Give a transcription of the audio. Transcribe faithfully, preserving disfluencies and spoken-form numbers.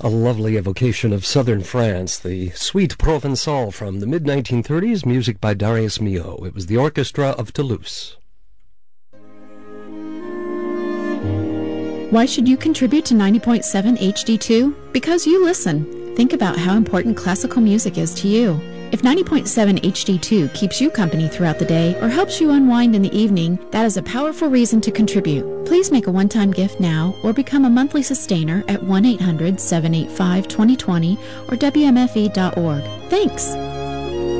A lovely evocation of southern France, the Suite Provençale from the mid nineteen thirties, music by Darius Milhaud. It was the Orchestra of Toulouse. Why should you contribute to ninety point seven H D two? Because you listen. Think about how important classical music is to you. If ninety point seven H D two keeps you company throughout the day or helps you unwind in the evening, that is a powerful reason to contribute. Please make a one-time gift now or become a monthly sustainer at one eight hundred, seven eight five, two zero two zero or W M F E dot org. Thanks!